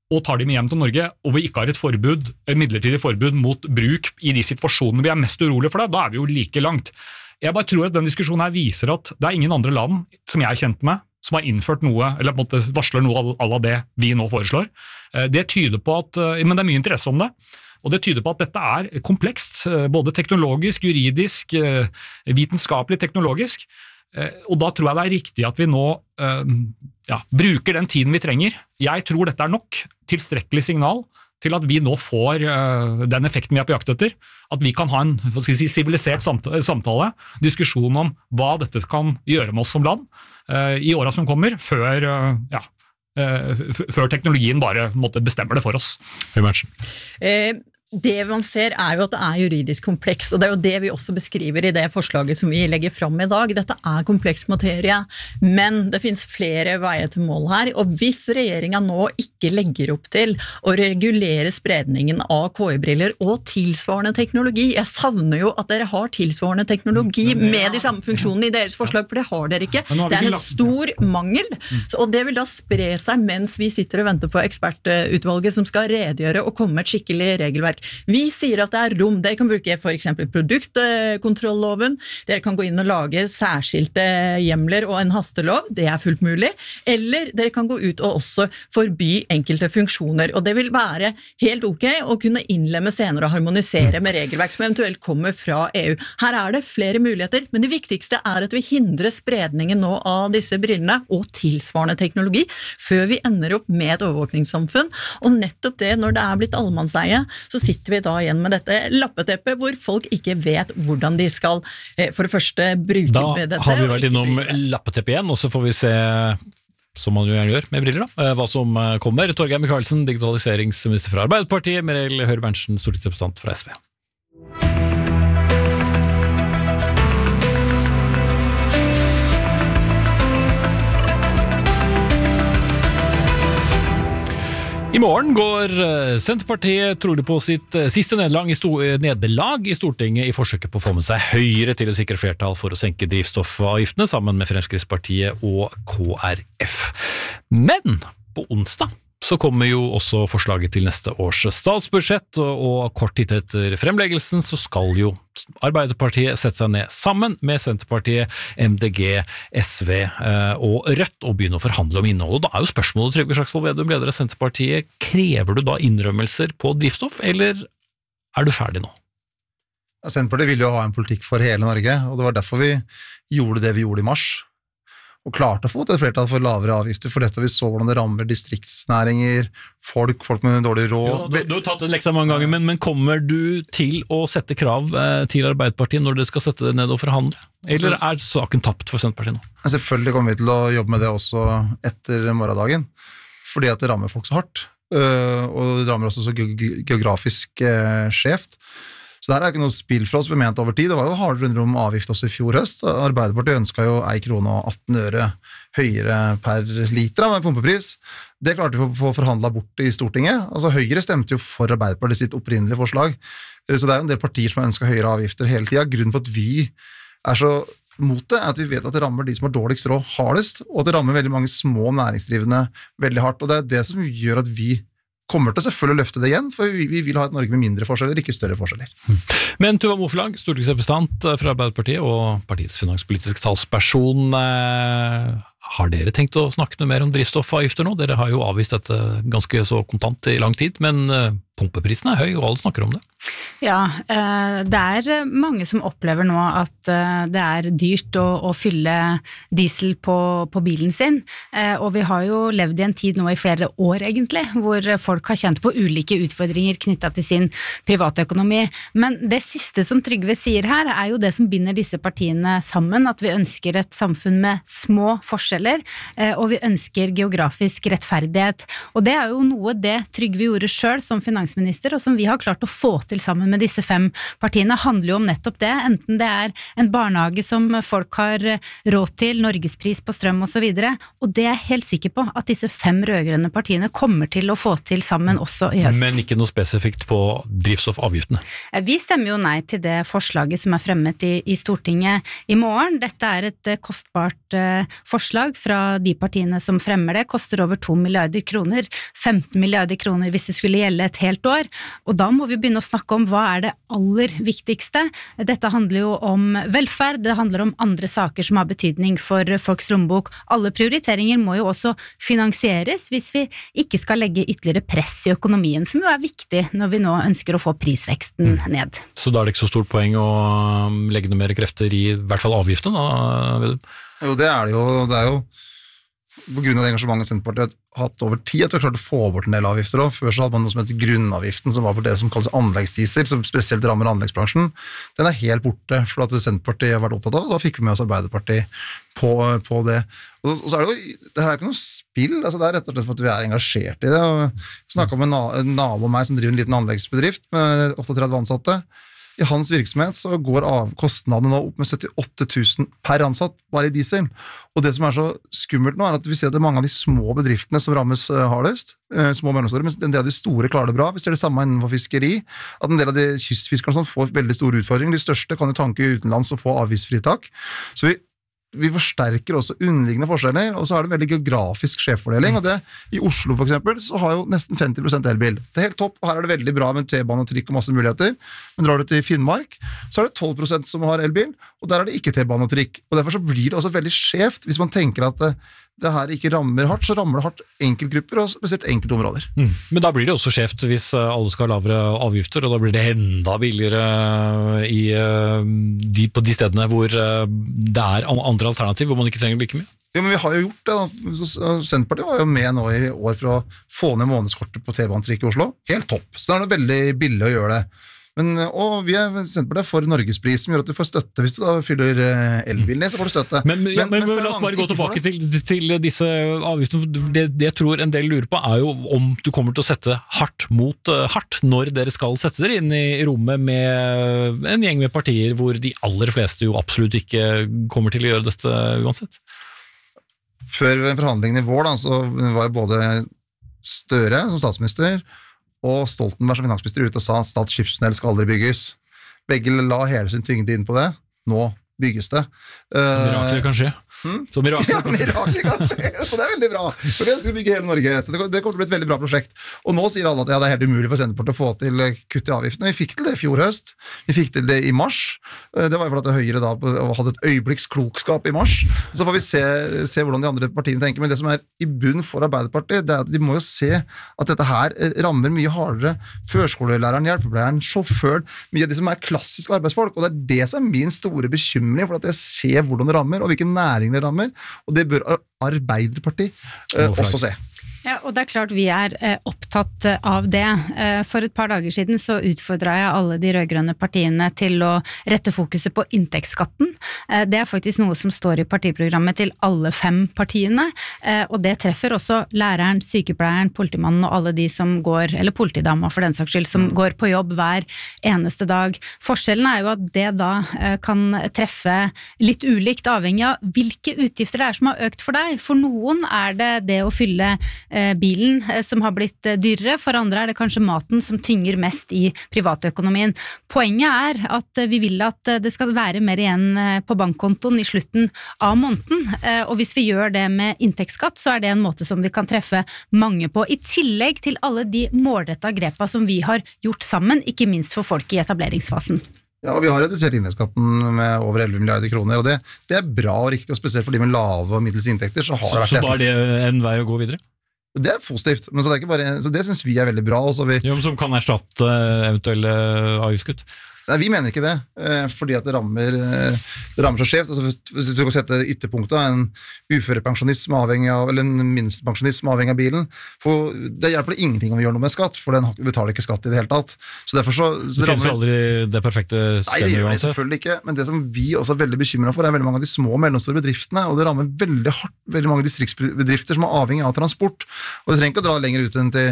og tar de med hjem til Norge, og vi ikke har et forbud, et midlertidig forbud mot bruk i de situasjonene vi er mest urolige for det, da er vi jo like langt. Jeg bare tror at den diskusjonen her viser at det er ingen andre land som jeg er kjent med, som har innført noe, eller på en måte varsler noe av det vi nå foreslår. Det tyder på at, men det er mye interesse om det, og det tyder på at dette er komplekst, både teknologisk, juridisk, vitenskapelig, teknologisk, og da tror jeg det er riktig at vi nå ja, bruker den tiden vi trenger. Jeg tror dette er nok tilstrekkelig signal til at vi nå får uh, den effekten vi er på jakt etter, at vi kan ha en hva skal jeg si, sivilisert samtale, samtale, diskusjon om hva dette kan gjøre med oss som land uh, i årene som kommer, før, uh, ja, uh, før teknologien bare måtte bestemme det for oss. Eh, Det man ser er jo at det er juridisk komplekst, og det er jo det vi også beskriver i det forslaget som vi legger fram i dag. Dette er kompleks materie, men det finnes flere veier til mål her, og hvis regjeringen nå ikke legger opp til å regulere spredningen av K I-briller og tilsvarende teknologi, jeg savner jo at dere har tilsvarende teknologi med de samme funksjonene i deres forslag, for det har dere ikke. Det er en stor mangel, og det vil da spre seg mens vi sitter og venter på ekspertutvalget som skal redegjøre og komme med et skikkelig regelverk. Vi sier at det er rom, dere kan bruke for eksempel produktkontrolloven, dere kan gå inn og lage særskilte hjemler og en hastelov, det er fullt mulig, eller dere kan gå ut og også forby enkelte funksjoner, og det vil være helt ok å kunne innlemme senere og harmonisere med regelverk som eventuelt kommer fra E U. Her er det flere muligheter, men det viktigste er at vi hindrer spredningen nå av disse brillene og tilsvarende teknologi, før vi ender opp med et overvåkningssamfunn, og nettopp det når det er blitt allemannseie, så sitter vi da igjen med dette lappeteppet hvor folk ikke vet hvordan de skal for det første bruke da med dette. Da har vi vært innom lappeteppet igjen, og så får vi se, som man jo gjerne gjør med briller da, hva som kommer. Torgeir Micaelsen, digitaliseringsminister fra Arbeiderpartiet, Merel Høyre-Berntsen, stortingsrepresentant fra S V. I morgen går Senterpartiet trolig på sitt siste nederlag i, nederlag i Stortinget i forsøket på å få med seg Høyre til å sikre flertall for å senke drivstoffavgiftene sammen med Fremskrittspartiet og K R F. Men på onsdag så kommer jo også forslaget til neste års statsbudsjett, og kort tid etter fremleggelsen så skal jo Arbeiderpartiet sette seg ned sammen med Senterpartiet, M D G, S V og Rødt og begynne å forhandle om innholdet. Da er jo spørsmålet, Trygve Slagsvold Vedum, leder av Senterpartiet, krever du da innrømmelser på drivstoff, eller er du ferdig nå? Senterpartiet ville jo ha en politikk for hele Norge, og det var derfor vi gjorde det vi gjorde i mars. Og klarte å få til et flertall for lavere avgifter, for dette vi så hvordan det rammer distriktsnæringer, folk, folk med dårlig råd. Jo, du, du har tatt en leksa mange ganger, men, men kommer du til å sette krav eh, til Arbeiderpartiet når dere skal sette det ned og forhandle? Eller er saken tapt for Senterpartiet nå? Selvfølgelig kommer vi til å jobbe med det også etter morgendagen, fordi at det rammer folk så hardt, og det rammer også så geografisk skjevt. Så det er ikke noe spill for oss, vi mente over tid. Det var jo harde runder om avgift også i fjor høst. Arbeiderpartiet ønsket jo en krone og atten øre høyere per liter med pumpepris. Det klarte vi å få forhandlet bort i Stortinget. Altså Høyre stemte jo for Arbeiderpartiet sitt opprinnelige forslag. Så det er jo en del partier som har ønsket høyere avgifter hele tiden. Grunnen for at vi er så mot det, er at vi vet at det rammer de som har dårligst råd hardest, og at det rammer veldig mange små næringsdrivende veldig hardt. Og det er det som gjør at vi kommer til selvfølgelig å løfte det igjen, for vi vil ha et Norge med mindre forskjeller, ikke større forskjeller. Men Tuva Moflag, stortingsrepresentant fra Arbeiderpartiet og partiets finanspolitiske talsperson, har dere tenkt å snakke noe mer om drivstoffavgifter nå? Dere har jo avvist dette ganske så kontant i lang tid, men pumpeprisen er høy, og alle snakker om det. Ja, det er mange som opplever nå at det er dyrt å, å fylle diesel på, på bilen sin, og vi har jo levd i en tid nå i flere år egentlig, hvor folk har kjent på ulike utfordringer knyttet til sin privatøkonomi. Men det siste som Trygve sier her, er jo det som binder disse partiene sammen, at vi ønsker et samfunn med små forskjeller, og vi ønsker geografisk rettferdighet. Og det er jo noe det Trygve gjorde selv som finansminister, og som vi har klart å få til til sammen med disse fem partiene, handler jo om nettopp det, enten det er en barnehage som folk har råd til, Norgespris på strøm og så videre, og det er jeg helt sikker på at disse fem rødgrønne partiene kommer til å få til sammen også i høst. Men ikke noe spesifikt på drivstoffavgiftene? Vi stemmer jo nei til det forslaget som er fremmet i, i Stortinget i morgen. Dette er et kostbart uh, forslag fra de partiene som fremmer det, koster over to milliarder kroner, femten milliarder kroner hvis det skulle gjelde et helt år, og da må vi begynne å snakke om hva er det aller viktigste. Dette handler jo om velferd, det handler om andre saker som har betydning for folks lommebok. Alle prioriteringer må jo også finansieres hvis vi ikke skal legge ytterligere press i økonomien, som jo er viktig når vi nå ønsker å få prisveksten ned. Så da er det ikke så stort poeng å legge noe mer krefter i, i hvert fall avgiften, da? Jo, det er det jo. Det er jo på grunn av det engasjementet Senterpartiet har hatt over tid, at vi har klart å få bort en del avgifter også. Før så hadde man noe som heter grunnavgiften, som var på det som kalles anleggsdiesel, som spesielt rammer anleggsbransjen. Den er helt borte, for at Senterpartiet har vært opptatt av, og da fikk vi med oss Arbeiderpartiet på, på det. Og, og så er det jo, det her er ikke noe spill, altså det er rett og slett for at vi er engasjert i det. Og jeg snakket med en nabo av meg som driver en liten anleggsbedrift med tretti ansatte. I hans virksomhet så går av kostnadene nå opp med syttiåtte tusen per ansatt, bare i diesel. Og det som er så skummelt nå, er at vi ser at det er mange av de små bedriftene som rammes hardest, små og mellomstore, men en del av de store klarer det bra. Vi ser det samme innenfor fiskeri, at en del av de kystfiskerne som får veldig store utfordringer, de største kan jo tanke utenlands og få avgiftsfritak. Så vi Vi forsterker også underliggende forskjeller, og så har det en veldig geografisk skjevfordeling, og det i Oslo for eksempel, så har jo nesten femti prosent elbil. Det er helt topp, og her er det veldig bra med T-bane og trikk og masse muligheter, men drar du til Finnmark, så er det tolv prosent som har elbil, og der er det ikke T-bane og trikk, og derfor så blir det også veldig skjevt hvis man tenker at det her ikke rammer hardt, så rammer det hardt enkeltgrupper og spesielt enkelte områder. Mm. Men da blir det også skjevt hvis alle skal ha lavere avgifter, og da blir det enda billigere i, de, på de stedene hvor det er andre alternativ, hvor man ikke trenger like mye. Ja, men vi har jo gjort det da. Senterpartiet var jo med nå i år for å få ned månedskortet på T-banetrikk i Oslo. Helt topp. Så det er noe veldig billig å gjøre det. Men, og vi er Senterpartiet for Norgespris, som gjør at du får støtte hvis du da fyller elbilen ned, så får du støtte. Men, men, men, men, men la oss bare gå tilbake til, til disse avgiftene. Det, det jeg tror en del lurer på er jo om du kommer til å sette hardt mot hardt når dere skal sette dere inn i rommet med en gjeng med partier hvor de aller fleste jo absolutt ikke kommer til å gjøre dette uansett. Før forhandlingene i vår da, så var jo både Støre som statsminister og Stoltenberg som finansminister ute og sa at Stad skipstunnel skal aldri bygges. Begge la hele sin tyngde inn på det. Nå bygges det. Så mirakler kan skje. Hmm? Så mirakler ja, mirakler kan skje. Så det er veldig bra. For vi ønsker å bygge hele Norge. Så det, det kommer til å bli et veldig bra prosjekt. Og nå sier alle at ja, det er helt umulig for Senterpartiet å få til kutt i avgiftene. Vi fikk til det i fjor høst. Vi fikk til det i mars. Det var jo fordi at Høyre da hadde et øyeblikks klokskap i mars. Så får vi se, se hvordan de andre partiene tenker. Men det som er i bunn for Arbeiderpartiet, det er at de må jo se at dette her rammer mye hardere førskolelæreren, hjelpepleieren, sjåføren, mye av de som er klassiske arbeidsfolk. Og det er det som er min store bekymring, for at jeg ser hvordan det rammer, og hvilken næring det rammer, og det bør Arbeiderpartiet eh, også se. Ja, og det er klart vi er eh, opptatt av det. Eh, for et par dager siden så utfordret jeg alle de rødgrønne partiene til å rette fokuset på inntektsskatten. Eh, det er faktisk noe som står i partiprogrammet til alle fem partiene, eh, og det treffer også læreren, sykepleieren, politimannen og alle de som går, eller politidama for den saks skyld, som går på jobb hver eneste dag. Forskjellen er jo at det da eh, kan treffe litt ulikt avhengig av hvilke utgifter det er som har økt for deg. For noen er det det å fylle bilen som har blitt dyrere, for andre er det kanskje maten som tynger mest i privatøkonomien. Poenget er at vi vil at det skal være mer igjen på bankkontoen i slutten av måneden, og hvis vi gjør det med inntektsskatt, så er det en måte som vi kan treffe mange på, i tillegg til alle de målrettede grepa som vi har gjort sammen, ikke minst for folk i etableringsfasen. Ja, og vi har redusert inntektsskatten med over elleve milliarder kroner, og det, det er bra og riktig, og spesielt for de med lave og middels inntekter, så har så, det vært så da er det en vei å gå videre? Det er positivt, men så det, er ikke bare, så det synes vi er veldig bra. Også vi, jo, som kan erstatte eventuelle avgiftskutt? Nei, vi mener ikke det, fordi at det rammer, det rammer så skjevt. Altså, hvis du kan sette ytterpunktet, en uførepensjonist som er avhengig av, eller en minstepensjonist som er avhengig av bilen, for det hjelper det ingenting om vi gjør noe med skatt, for den betaler ikke skatt i det hele tatt. Så derfor så... så det finnes jo aldri det perfekte stemmer. Nei, det gjør det selvfølgelig ikke, men det som vi også er veldig bekymret for, er veldig mange av de små og mellomstore bedriftene, og det rammer veldig hardt veldig mange distriktsbedrifter som er avhengig av transport. Og vi trenger ikke å dra lenger ut enn til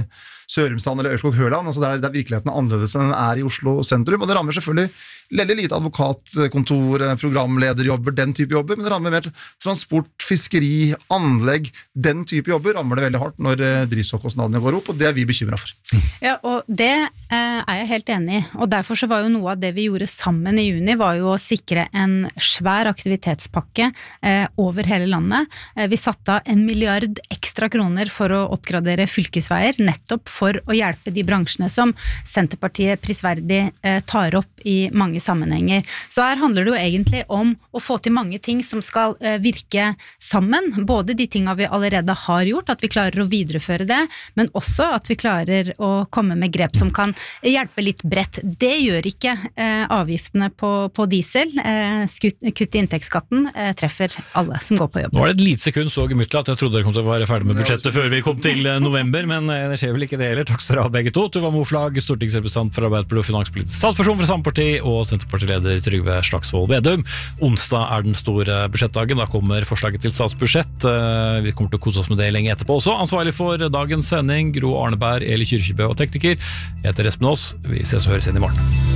Sørumsand eller Ørskog-Høland, altså der, der virkeligheten er annerledes enn den er i Oslo sentrum, og det rammer selvfølgelig veldig lite advokatkontor, programlederjobber, den type jobber, men det rammer mer transport, fiskeri, anlegg, den type jobber rammer det veldig hardt når drivstoffkostnadene går opp, og det er vi bekymret for. Ja, og det eh, er jeg helt enig i, og derfor så var jo noe av det vi gjorde sammen i juni, var jo å sikre en svær aktivitetspakke eh, over hele landet. Eh, vi satte av en milliard ekstra kroner for å oppgradere fylkesveier, nettopp for å hjelpe de bransjene som Senterpartiet prisverdig eh, tar opp i mange sammenhenger. Så her handler det jo egentlig om å få til mange ting som skal eh, virke sammen, både de tingene vi allerede har gjort, at vi klarer å videreføre det, men også at vi klarer å komme med grep som kan hjelpe litt bredt. Det gjør ikke eh, avgiftene på, på diesel. Eh, skutt, kutt i inntektsskatten eh, treffer alle som går på jobb. Nå var det et lite sekund så gemyttelig at jeg trodde dere kom til å være ferdig med budsjettet før vi kom til november, men det skjer vel ikke det heller. Takk skal dere ha begge to. Tuva Moflag, stortingsrepresentant for Arbeiderpartiet og finanspolitisk statsperson fra samme parti, og Senterpartileder Trygve Slagsvold Vedum. Onsdag er den store budsjettdagen, da kommer forslaget til statsbudsjett. Vi kommer til å kose oss med det lenge etterpå også. Ansvarlig for dagens sending, Gro Arneberg, Eli Kyrkjebø og tekniker. Jeg heter Espen Aas. Vi ses og høres igjen i morgen.